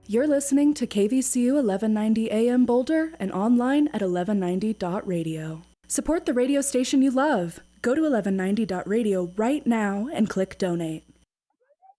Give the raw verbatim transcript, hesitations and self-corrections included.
You're listening to K V C U eleven ninety A M Boulder and online at eleven ninety dot radio. Support the radio station you love. Go to eleven ninety dot radio right now and click donate.